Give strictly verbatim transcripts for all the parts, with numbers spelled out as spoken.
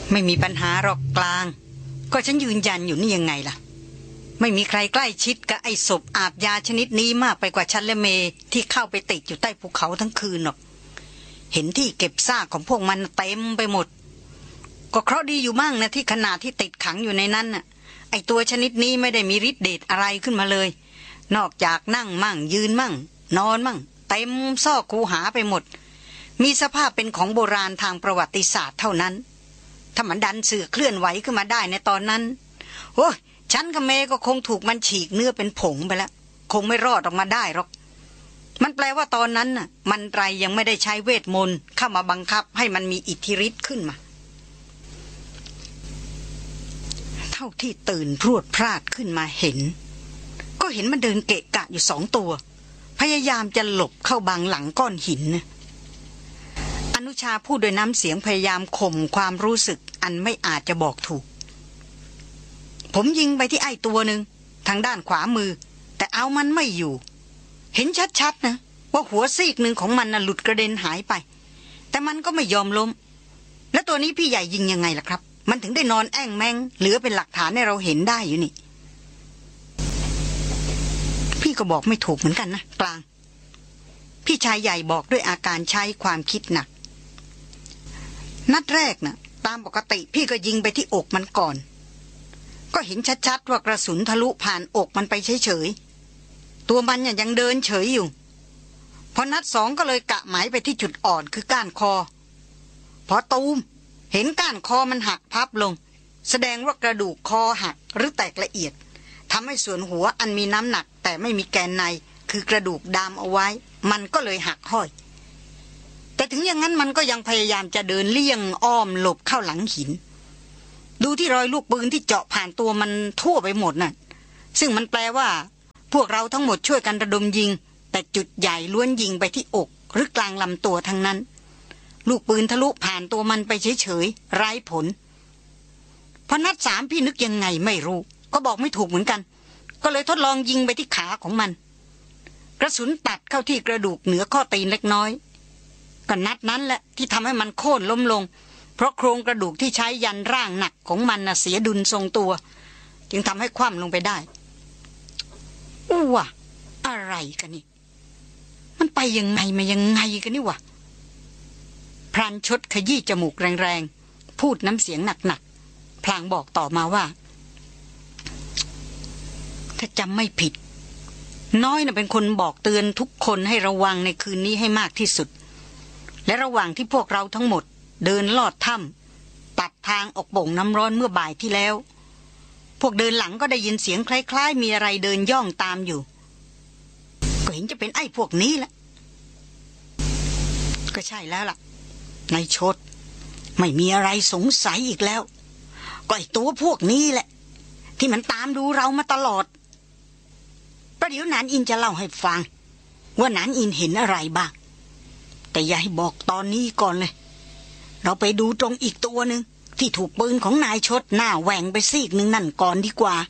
ไม่มีปัญหาหรอกกลางก็ฉันยืนยันอยู่นี่ยังไงล่ะไม่มีใครใกล้ชิดกับไอ้ศพอาบยาชนิดนี้มากไปกว่าฉันและเมที่เข้าไปติดอยู่ใต้ภูเขาทั้งคืนหรอกเห็นที่เก็บซากของพวกมันเต็มไปหมดก็เคราะห์ดีอยู่มั่งนะที่ขณะที่ติดขังอยู่ในนั้นน่ะไอ้ตัวชนิดนี้ไม่ได้มีฤทธิ์เดชอะไรขึ้นมาเลยนอกจากนั่งมั่งยืนมั่งนอนมั่งเต็มซอกคูหาไปหมดมีสภาพเป็นของโบราณทางประวัติศาสตร์เท่านั้นถ้ามันดันเสือเคลื่อนไหวขึ้นมาได้ในตอนนั้นโอ้ยฉันกับเมก็คงถูกมันฉีกเนื้อเป็นผงไปแล้วคงไม่รอดออกมาได้หรอกมันแปลว่าตอนนั้นน่ะมันไรยังไม่ได้ใช้เวทมนต์เข้ามาบังคับให้มันมีอิทธิฤทธิ์ขึ้นมาเท่าที่ตื่นพรวดพราดขึ้นมาเห็นก็เห็นมันเดินเกะกะอยู่สองตัวพยายามจะหลบเข้าบังหลังก้อนหินนะอนุชาพูดโดยน้ำเสียงพยายามข่มความรู้สึกอันไม่อาจจะบอกถูกผมยิงไปที่ไอ้ตัวหนึ่งทางด้านขวามือแต่เอามันไม่อยู่เห็นชัดๆนะว่าหัวซีกหนึ่งของมันน่ะหลุดกระเด็นหายไปแต่มันก็ไม่ยอมล้มแล้วตัวนี้พี่ใหญ่ยิงยังไงล่ะครับมันถึงได้นอนแอ่งแมงเหลือเป็นหลักฐานให้เราเห็นได้อยู่นี่พี่ก็บอกไม่ถูกเหมือนกันนะกลางพี่ชายใหญ่บอกด้วยอาการใช้ความคิดหนักนัดแรกนะตามปกติพี่ก็ยิงไปที่อกมันก่อนก็เห็นชัดๆว่ากระสุนทะลุผ่านอกมันไปเฉยๆตัวมันยังเดินเฉยอยู่พอนัดสองก็เลยกะหมายไปที่จุดอ่อนคือก้านคอพอตูมเห็นก้านคอมันหักพับลงแสดงว่ากระดูกคอหักหรือแตกละเอียดทำให้ส่วนหัวอันมีน้ำหนักแต่ไม่มีแกนในคือกระดูกดามเอาไว้มันก็เลยหักห้อยแต่ถึงอย่างนั้นมันก็ยังพยายามจะเดินเลี่ยงอ้อมหลบเข้าหลังหินดูที่รอยลูกปืนที่เจาะผ่านตัวมันทั่วไปหมดน่ะซึ่งมันแปลว่าพวกเราทั้งหมดช่วยกันระดมยิงแต่จุดใหญ่ล้วนยิงไปที่อกหรือกลางลำตัวทั้งนั้นลูกปืนทะลุผ่านตัวมันไปเฉยๆไร้ผลพอนัดสามพี่นึกยังไงไม่รู้ก็บอกไม่ถูกเหมือนกันก็เลยทดลองยิงไปที่ขาของมันกระสุนตัดเข้าที่กระดูกเหนือข้อตีนเล็กน้อยก็นัดนั้นแหละที่ทำให้มันโค่นล้มลงเพราะโครงกระดูกที่ใช้ยันร่างหนักของมันน่ะเสียดุลทรงตัวจึงทำให้คว่ำลงไปได้อู้วะอะไรกันนี่มันไปยังไงมายังไงกันนี่วะพรานชดขยี้จมูกแรงๆพูดน้ำเสียงหนักๆพลางบอกต่อมาว่าถ้าจำไม่ผิดน้อยน่ะเป็นคนบอกเตือนทุกคนให้ระวังในคืนนี้ให้มากที่สุดและระหว่างที่พวกเราทั้งหมดเดินลอดถ้ำตัดทางออกโป่งน้ำร้อนเมื่อบ่ายที่แล้วพวกเดินหลังก็ได้ยินเสียงคล้ายๆมีอะไรเดินย่องตามอยู่ก็เห็นจะเป็นไอ้พวกนี้แหละก็ใช่แล้วล่ะนายชดไม่มีอะไรสงสัยอีกแล้วก็ไอ้ตัวพวกนี้แหละที่มันตามดูเรามาตลอดประเดี๋ยวนานอินจะเล่าให้ฟังว่านานอินเห็นอะไรบ้างแต่อย่าให้บอกตอนนี้ก่อนเลยเราไปดูตรงอีกตัวหนึ่งที่ถูกปืนของนายชดหน้าแหว่งไปซีกหนึ่งนั่นก่อนดีกว่า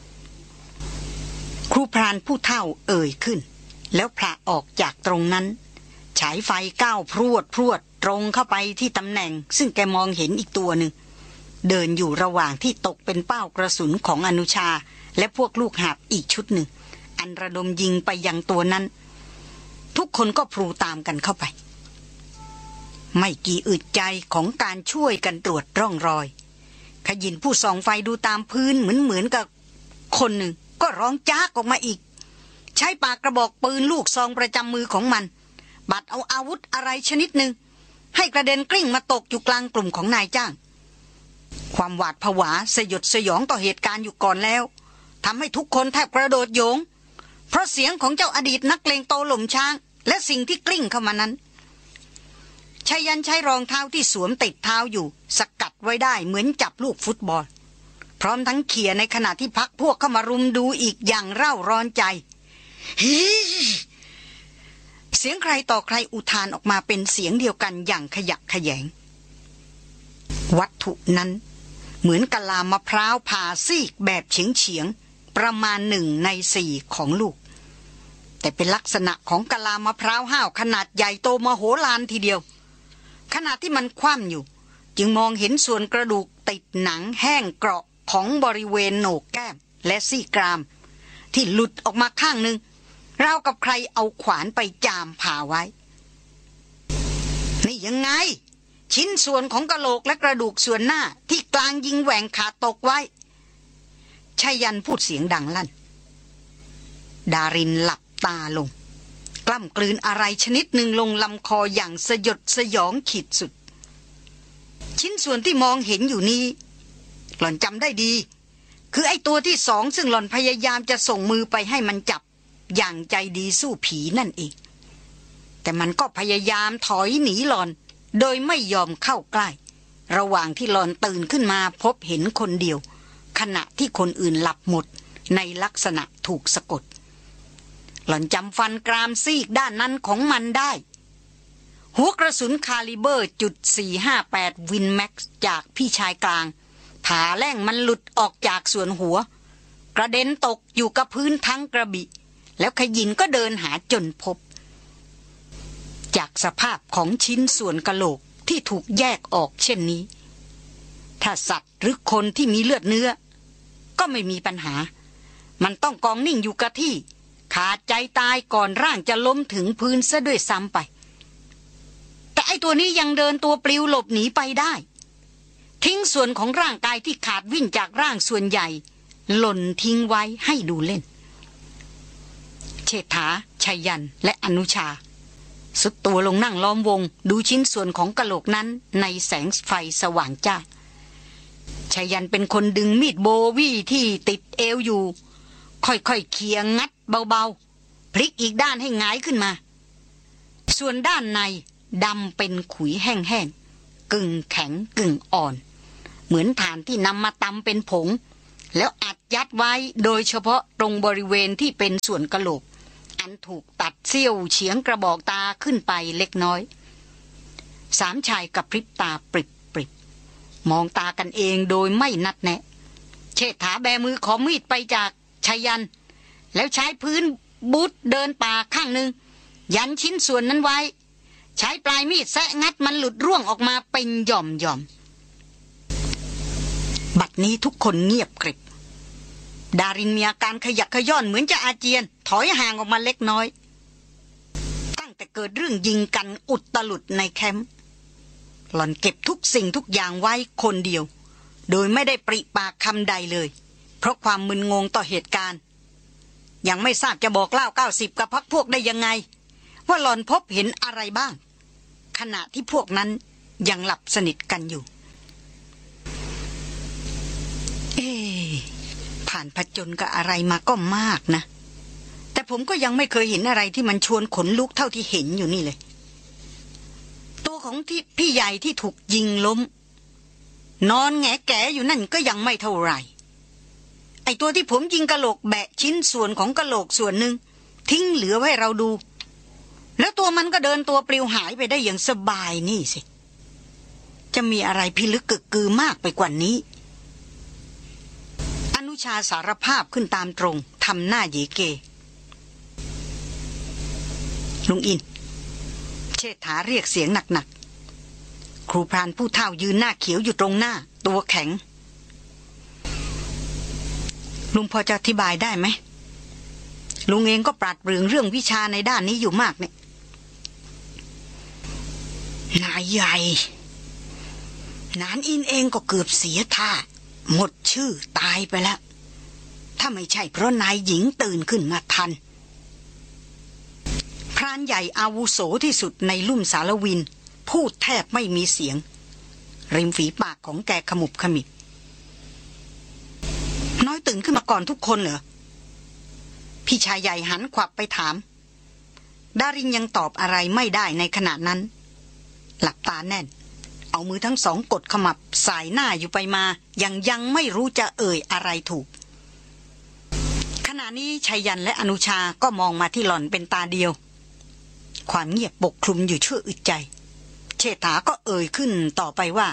ครูพรานผู้เฒ่าเอ่ยขึ้นแล้วพระออกจากตรงนั้นฉายไฟก้าวพรวดพรวดตรงเข้าไปที่ตำแหน่งซึ่งแกมองเห็นอีกตัวหนึ่งเดินอยู่ระหว่างที่ตกเป็นเป้ากระสุนของอนุชาและพวกลูกหาบอีกชุดหนึ่งอันระดมยิงไปยังตัวนั้นทุกคนก็พลูตามกันเข้าไปไม่กี่อึดใจของการช่วยกันตรวจร่องรอยขยินผู้ส่องไฟดูตามพื้นเหมือนเหมือนกับคนหนึ่งก็ร้องจ้ากออกมาอีกใช้ปากกระบอกปืนลูกซองประจำมือของมันบัดเอาอาวุธอะไรชนิดหนึ่งให้กระเด็นกลิ้งมาตกอยู่กลางกลุ่มของนายจ้างความหวาดผวาสยดสยองต่อเหตุการณ์อยู่ก่อนแล้วทำให้ทุกคนแทบกระโดดโยงเพราะเสียงของเจ้าอดีตนักเลงโตหล่มช้างและสิ่งที่กลิ้งเข้ามานั้นชายันใช้รองเท้าที่สวมติดเท้าอยู่สกัดไว้ได้เหมือนจับลูกฟุตบอลพร้อมทั้งเขี่ยในขณะที่พักพวกเข้ามารุมดูอีกอย่างเร่าร้อนใจฮีเสียงใครต่อใครอุทานออกมาเป็นเสียงเดียวกันอย่างขยักขยแยงวัตถุนั้นเหมือนกะลามะพร้าวผ่าซีกแบบเฉียงเฉียงประมาณหนึ่งในสี่ของลูกแต่เป็นลักษณะของกะลามะพร้าวห้าวขนาดใหญ่โตมโหฬารทีเดียวขณะที่มันคว่ำอยู่จึงมองเห็นส่วนกระดูกติดหนังแห้งเกราะของบริเวณโหนกแก้มและซี่กรามที่หลุดออกมาข้างหนึ่งราวกับใครเอาขวานไปจามผ่าไว้นี่ยังไงชิ้นส่วนของกะโหลกและกระดูกส่วนหน้าที่กลางยิงแหว่งขาดตกไว้ชายันพูดเสียงดังลั่นดารินหลับตาลงกล้ำกลืนอะไรชนิดหนึ่งลงลำคออย่างสยดสยองขีดสุดชิ้นส่วนที่มองเห็นอยู่นี้หล่อนจำได้ดีคือไอ้ตัวที่สองซึ่งหล่อนพยายามจะส่งมือไปให้มันจับอย่างใจดีสู้ผีนั่นเองแต่มันก็พยายามถอยหนีหล่อนโดยไม่ยอมเข้าใกล้ระหว่างที่หล่อนตื่นขึ้นมาพบเห็นคนเดียวขณะที่คนอื่นหลับหมดในลักษณะถูกสะกดหล่อนจำฟันกรามซีกด้านนั้นของมันได้หัวกระสุนคาลิเบอร์จุดสี่ห้าแปดวินแม็กซ์จากพี่ชายกลางผาแล่งมันหลุดออกจากส่วนหัวกระเด็นตกอยู่กับพื้นทั้งกระบี่แล้วขยินก็เดินหาจนพบจากสภาพของชิ้นส่วนกะโหลกที่ถูกแยกออกเช่นนี้ถ้าสัตว์หรือคนที่มีเลือดเนื้อก็ไม่มีปัญหามันต้องกองนิ่งอยู่กับที่ขาดใจตายก่อนร่างจะล้มถึงพื้นซะด้วยซ้ำไปแต่ไอตัวนี้ยังเดินตัวปลิวหลบหนีไปได้ทิ้งส่วนของร่างกายที่ขาดวิ่นจากร่างส่วนใหญ่หล่นทิ้งไว้ให้ดูเล่นเชษฐาชัยยันและอนุชาสุดตัวลงนั่งล้อมวงดูชิ้นส่วนของกะโหลกนั้นในแสงไฟสว่างจ้าชัยยันเป็นคนดึงมีดโบวี่ที่ติดเอวอยู่ค่อยๆเคียงงัดเบาๆพลิกอีกด้านให้หงายขึ้นมาส่วนด้านในดำเป็นขุยแห้งๆกึ่งแข็งกึ่งอ่อนเหมือนฐานที่นำมาตำเป็นผงแล้วอัดยัดไว้โดยเฉพาะตรงบริเวณที่เป็นส่วนกะโหลกอันถูกตัดเสี้ยวเฉียงกระบอกตาขึ้นไปเล็กน้อยสามชายกับพริบตาปริบปริบมองตากันเองโดยไม่นัดแนะเชษฐาแบมือขอมีดไปจากชายันแล้วใช้พื้นบูทเดินป่าข้างหนึ่งยันชิ้นส่วนนั้นไว้ใช้ปลายมีดแซะงัดมันหลุดร่วงออกมาเป็นหย่อมหย่อมบัดนี้ทุกคนเงียบกริบดารินมีอาการขยักขย่อนเหมือนจะอาเจียนถอยห่างออกมาเล็กน้อยตั้งแต่เกิดเรื่องยิงกันอุตลุดในแคมป์หล่อนเก็บทุกสิ่งทุกอย่างไว้คนเดียวโดยไม่ได้ปริปากคำใดเลยเพราะความมึนงงต่อเหตุการณ์ยังไม่ทราบจะบอกเล่าเก้าสิบกับพักพวกได้ยังไงว่าหล่อนพบเห็นอะไรบ้างขณะที่พวกนั้นยังหลับสนิทกันอยู่เอ๊ผ่านผจญกับอะไรมาก็มากนะแต่ผมก็ยังไม่เคยเห็นอะไรที่มันชวนขนลุกเท่าที่เห็นอยู่นี่เลยตัวของที่พี่ใหญ่ที่ถูกยิงล้มนอนแงแกอยู่นั่นก็ยังไม่เท่าไหร่ไอตัวที่ผมยิงกะโหลกแบะชิ้นส่วนของกะโหลกส่วนหนึ่งทิ้งเหลือไว้ให้เราดูแล้วตัวมันก็เดินตัวปลิวหายไปได้อย่างสบายนี่สิจะมีอะไรพิลึกกึกกือมากไปกว่านี้อนุชาสารภาพขึ้นตามตรงทำหน้าเยเกลุงอินเชษฐาเรียกเสียงหนักๆครูพรานผู้เฒ่ายืนหน้าเขียวอยู่ตรงหน้าตัวแข็งลุงพอจะอธิบายได้ไหมลุงเองก็ปราดเปรื่องเรื่องวิชาในด้านนี้อยู่มากเนี่ยนายใหญ่นานอินเองก็เกือบเสียท่าหมดชื่อตายไปแล้วถ้าไม่ใช่เพราะนายหญิงตื่นขึ้นมาทันพรานใหญ่อาวุโสที่สุดในลุ่มสารวินพูดแทบไม่มีเสียงริมฝีปากของแกขมุบขมิบน้อยตื่นขึ้นมาก่อนทุกคนเหรอพี่ชายใหญ่หันขวับไปถามดารินยังตอบอะไรไม่ได้ในขณะนั้นหลับตาแน่นเอามือทั้งสองกดขมับสายหน้าอยู่ไปมายังยังไม่รู้จะเอ่ยอะไรถูกขณะนี้ชัยยันและอนุชาก็มองมาที่หล่อนเป็นตาเดียวความเงียบปกคลุมอยู่ชั่วอึดใจเชษฐาก็เอ่ยขึ้นต่อไปว่า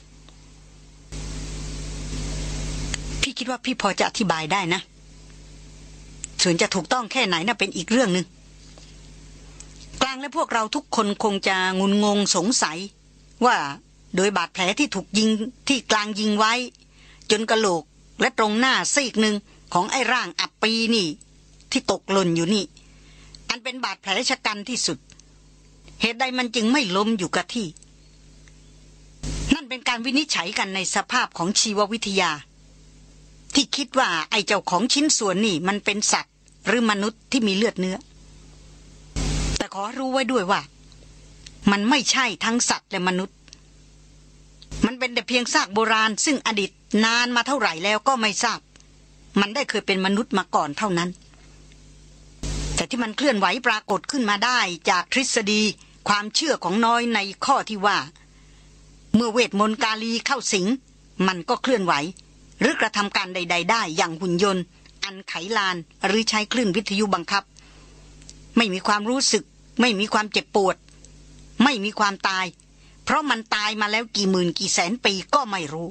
พี่คิดว่าพี่พอจะอธิบายได้นะส่วนจะถูกต้องแค่ไหนน่ะเป็นอีกเรื่องนึงกลางและพวกเราทุกคนคงจะงุนงงสงสัยว่าโดยบาดแผลที่ถูกยิงที่กลางยิงไว้จนกะโหลกและตรงหน้าซีกหนึ่งของไอ้ร่างอับปีนี่ที่ตกหล่นอยู่นี่อันเป็นบาดแผลชะกันที่สุดเหตุใดมันจึงไม่ล้มอยู่กับที่นั่นเป็นการวินิจฉัยกันในสภาพของชีววิทยาที่คิดว่าไอ้เจ้าของชิ้นส่วนนี่มันเป็นสัตว์หรือมนุษย์ที่มีเลือดเนื้อแต่ขอรู้ไว้ด้วยว่ามันไม่ใช่ทั้งสัตว์และมนุษย์มันเป็นแต่เพียงซากโบราณซึ่งอดีตนานมาเท่าไหร่แล้วก็ไม่ทราบมันได้เคยเป็นมนุษย์มาก่อนเท่านั้นแต่ที่มันเคลื่อนไหวปรากฏขึ้นมาได้จากทฤษฎีความเชื่อของน้อยในข้อที่ว่าเมื่อเวทมนต์กาลีเข้าสิงมันก็เคลื่อนไหวหรือกระทำการใดๆได้อย่างหุ่นยนต์อันไขลานหรือใช้คลื่นวิทยุบังคับไม่มีความรู้สึกไม่มีความเจ็บปวดไม่มีความตายเพราะมันตายมาแล้วกี่หมื่นกี่แสนปีก็ไม่รู้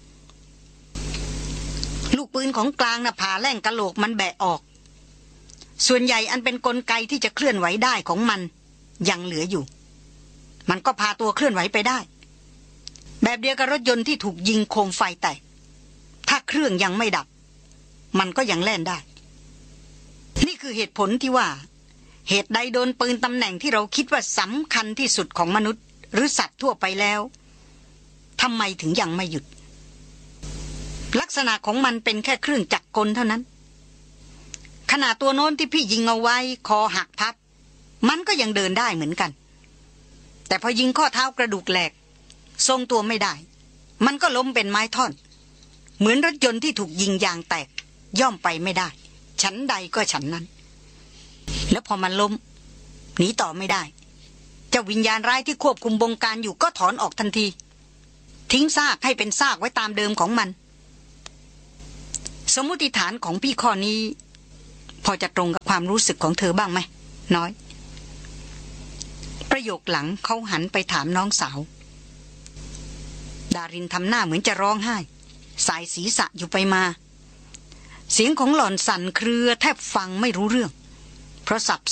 ลูกปืนของกลางน่ะผ่าแล่งกะโหลกมันแบะออกส่วนใหญ่อันเป็นกลไกที่จะเคลื่อนไหวได้ของมันยังเหลืออยู่มันก็พาตัวเคลื่อนไหวไปได้แบบเดียวกับรถยนต์ที่ถูกยิงโคมไฟแตกถ้าเครื่องยังไม่ดับมันก็ยังแล่นได้นี่คือเหตุผลที่ว่าเหตุใดโดนปืนตำแหน่งที่เราคิดว่าสำคัญที่สุดของมนุษย์หรือสัตว์ทั่วไปแล้วทำไมถึงยังไม่หยุดลักษณะของมันเป็นแค่เครื่องจักรกลเท่านั้นขณะตัวโน้นที่พี่ยิงเอาไว้คอหักพับมันก็ยังเดินได้เหมือนกันแต่พอยิงข้อเท้ากระดูกแหลกทรงตัวไม่ได้มันก็ล้มเป็นไม้ท่อนเหมือนรถยนต์ที่ถูกยิงยางแตกย่อมไปไม่ได้ฉันใดก็ฉันนั้นแล้วพอมันล้มหนีต่อไม่ได้เจ้าวิญญาณร้ายที่ควบคุมบงการอยู่ก็ถอนออกทันทีทิ้งซากให้เป็นซากไว้ตามเดิมของมันสมมุติฐานของพี่ข้อนี้พอจะตรงกับความรู้สึกของเธอบ้างไหมน้อยประโยคหลังเขาหันไปถามน้องสาวดารินทำหน้าเหมือนจะร้องไห้สายศีรษะอยู่ไปมาเสียงของหล่อนสั่นเครือแทบฟังไม่รู้เรื่องเพราะสับ